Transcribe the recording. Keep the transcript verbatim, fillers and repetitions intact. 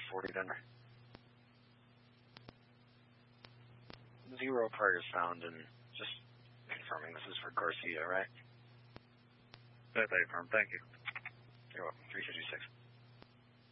forty Denver. Zero priors found, and just confirming this is for Garcia, right? That's affirmed. Thank you. You're welcome. three fifty-six.